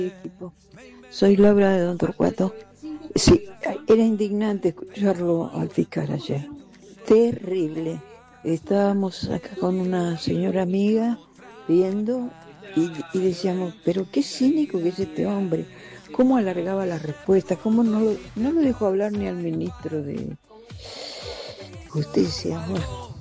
equipo. Soy Laura de Don Torcuato. Sí, era indignante escucharlo al fiscal ayer. Terrible. Estábamos acá con una señora amiga viendo y decíamos, pero qué cínico que es este hombre. Cómo alargaba las respuestas, cómo no lo dejó hablar ni al ministro de Justicia. Bueno.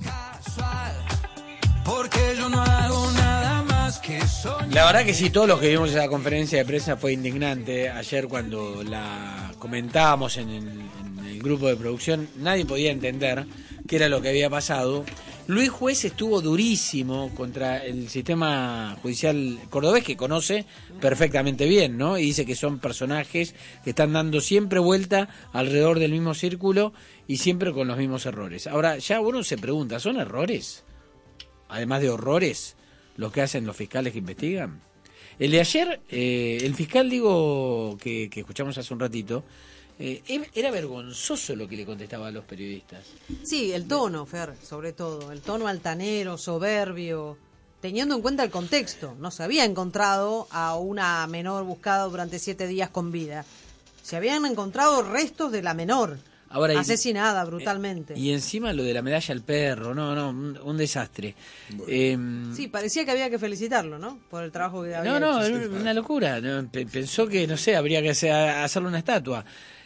Porque yo no hago nada más que soñar. La verdad que sí, todos los que vimos esa conferencia de prensa fue indignante. Ayer cuando la comentábamos en el grupo de producción, nadie podía entender qué era lo que había pasado. Luis Juez estuvo durísimo contra el sistema judicial cordobés, que conoce perfectamente bien, ¿no? Y dice que son personajes que están dando siempre vuelta alrededor del mismo círculo y siempre con los mismos errores. Ahora, ya uno se pregunta, ¿son errores? Además de horrores, los que hacen los fiscales que investigan. El de ayer, el fiscal, que escuchamos hace un ratito, era vergonzoso lo que le contestaba a los periodistas. Sí, el tono, Fer, sobre todo, el tono altanero, soberbio, teniendo en cuenta el contexto. No se había encontrado a una menor buscada durante 7 días con vida. Se habían encontrado restos de la menor. Ahora, asesinada brutalmente. Y encima lo de la medalla al perro, un desastre. Sí, parecía que había que felicitarlo, ¿no? Por el trabajo que había hecho. Era una locura. Pensó que, habría que hacerle una estatua.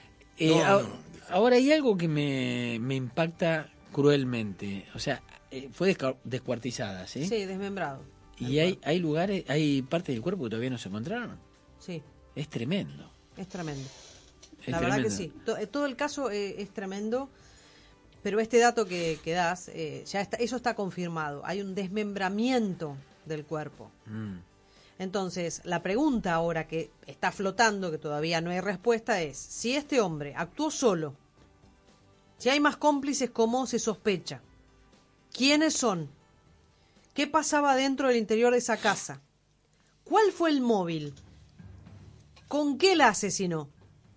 Ahora hay algo que me impacta cruelmente. O sea, fue descuartizada, ¿sí? Sí, desmembrado. Y hay lugares, hay partes del cuerpo que todavía no se encontraron. Sí. Es tremendo. Es tremendo. La verdad que sí. Todo el caso es tremendo, pero este dato que das, eso está confirmado. Hay un desmembramiento del cuerpo. Entonces, la pregunta ahora que está flotando, que todavía no hay respuesta, es si este hombre actuó solo, si hay más cómplices como se sospecha, ¿quiénes son? ¿Qué pasaba dentro del interior de esa casa? ¿Cuál fue el móvil? ¿Con qué la asesinó?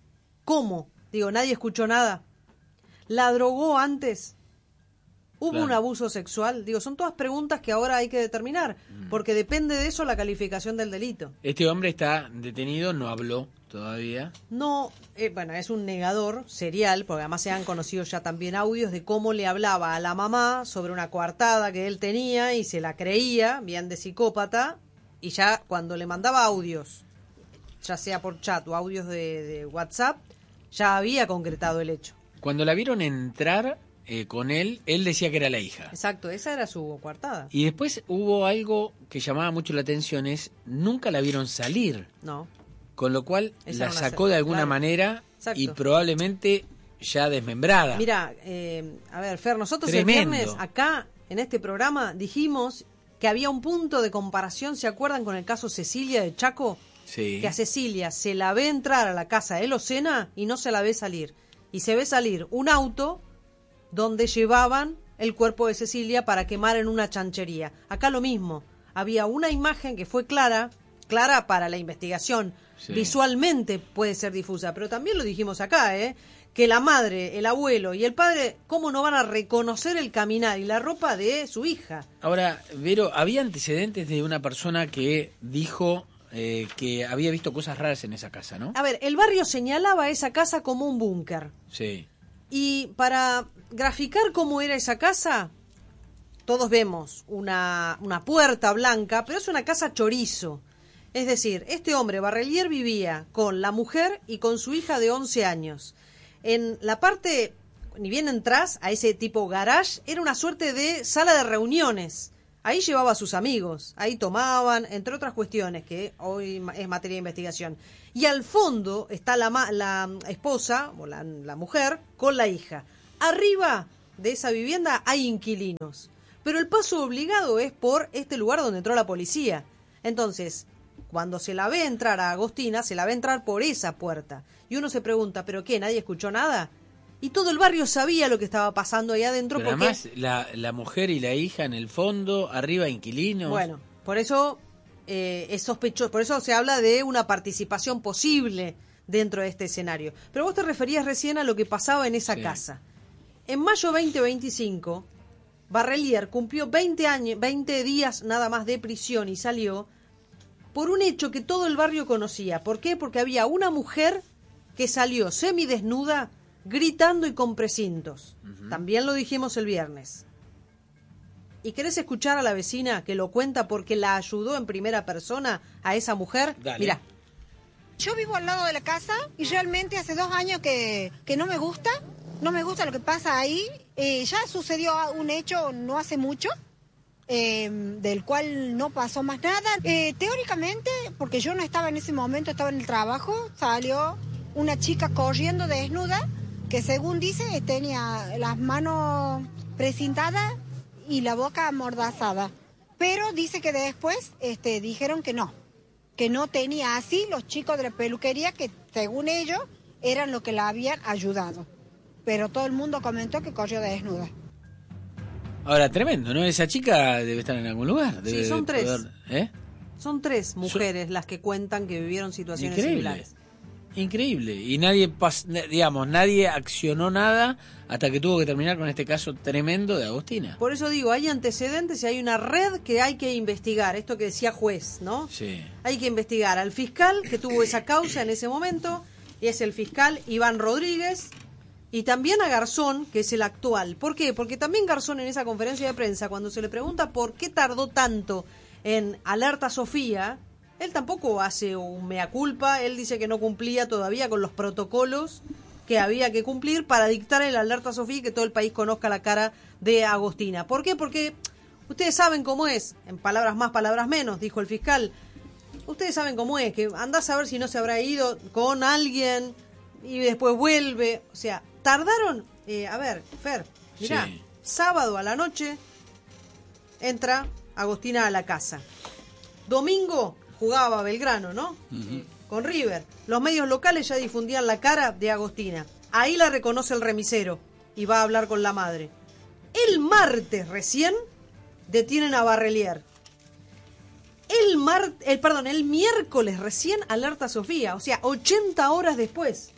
¿Cómo? Nadie escuchó nada. ¿La drogó antes? ¿Hubo un abuso sexual? Son todas preguntas que ahora hay que determinar, porque depende de eso la calificación del delito. Este hombre está detenido, no habló todavía. No, es un negador serial, porque además se han conocido ya también audios de cómo le hablaba a la mamá sobre una coartada que él tenía y se la creía, bien de psicópata, y ya cuando le mandaba audios, ya sea por chat o audios de WhatsApp, ya había concretado el hecho. Cuando la vieron entrar con él decía que era la hija. Exacto, esa era su coartada. Y después hubo algo que llamaba mucho la atención, nunca la vieron salir. No. Con lo cual la sacó de alguna manera. Exacto. Y probablemente ya desmembrada. Mira, a ver, Fer, nosotros tremendo. El viernes acá en este programa dijimos que había un punto de comparación, ¿se acuerdan con el caso Cecilia de Chaco? Sí. Que a Cecilia se la ve entrar a la casa de Locena y no se la ve salir. Y se ve salir un auto donde llevaban el cuerpo de Cecilia para quemar en una chanchería. Acá lo mismo. Había una imagen que fue clara para la investigación. Sí. Visualmente puede ser difusa, pero también lo dijimos acá, que la madre, el abuelo y el padre, ¿cómo no van a reconocer el caminar y la ropa de su hija? Ahora, Vero, había antecedentes de una persona que dijo que había visto cosas raras en esa casa, ¿no? A ver, el barrio señalaba esa casa como un búnker. Sí. Y para graficar cómo era esa casa, todos vemos una puerta blanca, pero es una casa chorizo. Es decir, este hombre, Barrelier, vivía con la mujer y con su hija de 11 años. En la parte, ni bien entras a ese tipo garage, era una suerte de sala de reuniones. Ahí llevaba a sus amigos, ahí tomaban, entre otras cuestiones que hoy es materia de investigación. Y al fondo está la esposa, o la mujer, con la hija. Arriba de esa vivienda hay inquilinos. Pero el paso obligado es por este lugar donde entró la policía. Entonces, cuando se la ve entrar a Agostina, se la ve entrar por esa puerta. Y uno se pregunta, ¿pero qué? ¿Nadie escuchó nada? Y todo el barrio sabía lo que estaba pasando ahí adentro. Pero porque además la mujer y la hija en el fondo, arriba inquilinos. Bueno, por eso es sospechoso, por eso se habla de una participación posible dentro de este escenario. Pero vos te referías recién a lo que pasaba en esa casa. En mayo 2025, Barrelier cumplió 20 días nada más de prisión y salió por un hecho que todo el barrio conocía. ¿Por qué? Porque había una mujer que salió semidesnuda, gritando y con precintos. También lo dijimos el viernes. ¿Y querés escuchar a la vecina que lo cuenta porque la ayudó en primera persona a esa mujer? Dale. Mirá. Yo vivo al lado de la casa y realmente hace 2 años que no me gusta lo que pasa ahí. Ya sucedió un hecho no hace mucho, del cual no pasó más nada. Teóricamente, porque yo no estaba en ese momento, estaba en el trabajo, salió una chica corriendo desnuda que según dice tenía las manos precintadas y la boca amordazada. Pero dice que después dijeron que no tenía así los chicos de la peluquería, que según ellos eran los que la habían ayudado. Pero todo el mundo comentó que corrió desnuda. Ahora, tremendo, ¿no? Esa chica debe estar en algún lugar. Sí, son 3. ¿Eh? Son 3 mujeres las que cuentan que vivieron situaciones similares. Increíble. Y nadie accionó nada hasta que tuvo que terminar con este caso tremendo de Agostina. Por eso digo, hay antecedentes y hay una red que hay que investigar. Esto que decía juez, ¿no? Sí. Hay que investigar al fiscal que tuvo esa causa en ese momento, y es el fiscal Iván Rodríguez, y también a Garzón, que es el actual. ¿Por qué? Porque también Garzón en esa conferencia de prensa, cuando se le pregunta por qué tardó tanto en Alerta Sofía, él tampoco hace un mea culpa. Él dice que no cumplía todavía con los protocolos que había que cumplir para dictar el Alerta Sofía y que todo el país conozca la cara de Agostina. ¿Por qué? Porque ustedes saben cómo es, en palabras más, palabras menos, dijo el fiscal. Ustedes saben cómo es, que andás a ver si no se habrá ido con alguien y después vuelve. O sea, tardaron, a ver, Fer, mirá, Sí. Sábado a la noche entra Agostina a la casa. Domingo jugaba Belgrano, ¿no? Con River. Los medios locales ya difundían la cara de Agostina. Ahí la reconoce el remisero y va a hablar con la madre. El martes recién detienen a Barrelier. El miércoles recién Alerta Sofía, o sea, 80 horas después.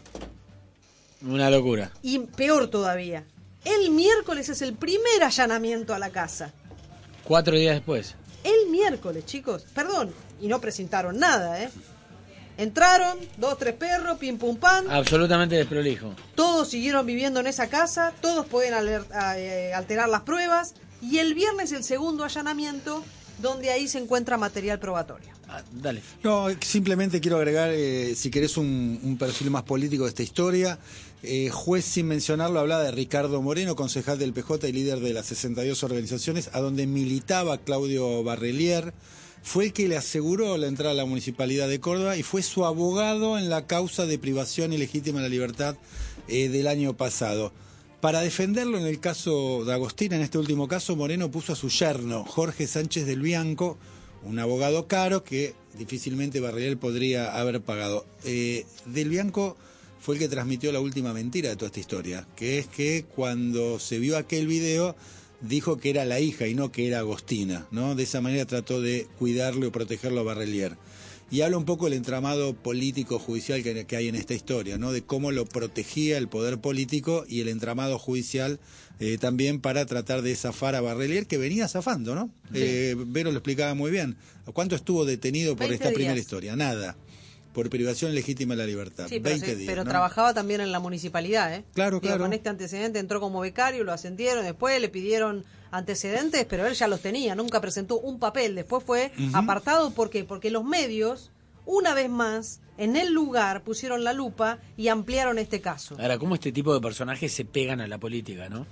Una locura. Y peor todavía, el miércoles es el primer allanamiento a la casa. 4 días después. El miércoles, chicos, perdón, y no presentaron nada, ¿eh? Entraron, 2, 3 perros, pim pum pam. Absolutamente desprolijo. Todos siguieron viviendo en esa casa, todos pueden alterar las pruebas, y el viernes el segundo allanamiento, donde ahí se encuentra material probatorio. Dale. No, simplemente quiero agregar, si querés, un perfil más político de esta historia. Juez, sin mencionarlo, hablaba de Ricardo Moreno, concejal del PJ y líder de las 62 organizaciones, a donde militaba Claudio Barrelier. Fue el que le aseguró la entrada a la Municipalidad de Córdoba y fue su abogado en la causa de privación ilegítima de la libertad del año pasado. Para defenderlo en el caso de Agostina, en este último caso, Moreno puso a su yerno, Jorge Sánchez del Bianco, un abogado caro que difícilmente Barrelier podría haber pagado. Del Bianco fue el que transmitió la última mentira de toda esta historia, que es que cuando se vio aquel video dijo que era la hija y no que era Agostina, ¿no? De esa manera trató de cuidarlo y protegerlo a Barrelier. Y habla un poco del entramado político-judicial que hay en esta historia, ¿no? De cómo lo protegía el poder político y el entramado judicial también para tratar de zafar a Barrelier, que venía zafando, ¿no? Sí. Vero lo explicaba muy bien. ¿Cuánto estuvo detenido por esta primera historia? Nada. Por privación legítima de la libertad. Sí, 20 días. Pero ¿no? trabajaba también en la municipalidad, ¿eh? Claro, claro. Con este antecedente entró como becario, lo ascendieron, después le pidieron antecedentes, pero él ya los tenía, nunca presentó un papel. Después fue apartado, ¿por qué? Porque los medios, una vez más, en el lugar pusieron la lupa y ampliaron este caso. Ahora, ¿cómo este tipo de personajes se pegan a la política, no?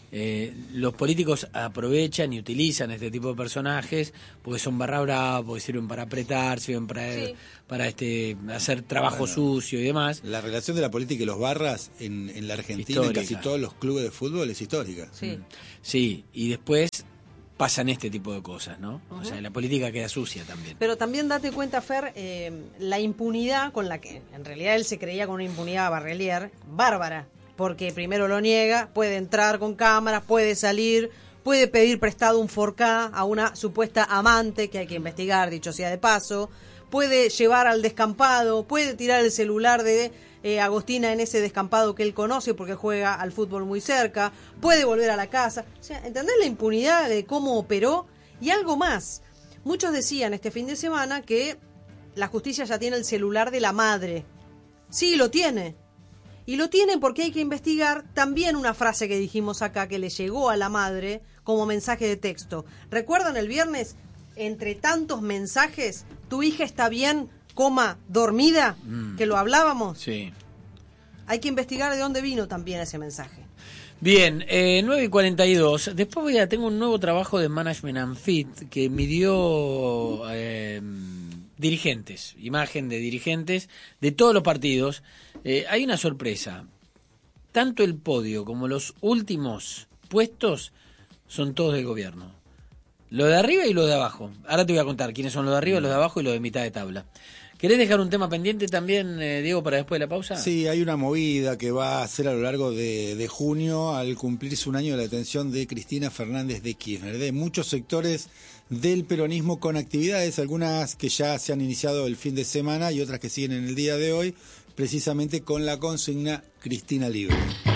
Los políticos aprovechan y utilizan este tipo de personajes porque son barra brava, porque sirven para apretar, sirven para hacer trabajo sucio y demás. La relación de la política y los barras en la Argentina, en casi todos los clubes de fútbol, es histórica. Sí, y después pasan este tipo de cosas, ¿no? O sea, la política queda sucia también. Pero también date cuenta, Fer, la impunidad con la que en realidad él se creía con una impunidad Barrelier, bárbara. Porque primero lo niega, puede entrar con cámaras, puede salir, puede pedir prestado un forcá a una supuesta amante que hay que investigar, dicho sea de paso, puede llevar al descampado, puede tirar el celular de Agostina en ese descampado que él conoce porque juega al fútbol muy cerca, puede volver a la casa. O sea, ¿entendés la impunidad de cómo operó? Y algo más, muchos decían este fin de semana que la justicia ya tiene el celular de la madre. Sí, lo tiene. Y lo tiene porque hay que investigar también una frase que dijimos acá que le llegó a la madre como mensaje de texto. ¿Recuerdan el viernes? Entre tantos mensajes, tu hija está bien, dormida, que lo hablábamos. Sí. Hay que investigar de dónde vino también ese mensaje. Bien, 9:42. Después tengo un nuevo trabajo de Management and Fit que midió dirigentes, imagen de dirigentes de todos los partidos. Hay una sorpresa. Tanto el podio como los últimos puestos son todos del gobierno. Lo de arriba y lo de abajo. Ahora te voy a contar quiénes son los de arriba, los de abajo y los de mitad de tabla. ¿Querés dejar un tema pendiente también, Diego, para después de la pausa? Sí, hay una movida que va a hacer a lo largo de junio al cumplirse un año de la detención de Cristina Fernández de Kirchner. De muchos sectores del peronismo con actividades, algunas que ya se han iniciado el fin de semana y otras que siguen en el día de hoy, precisamente con la consigna Cristina Libre.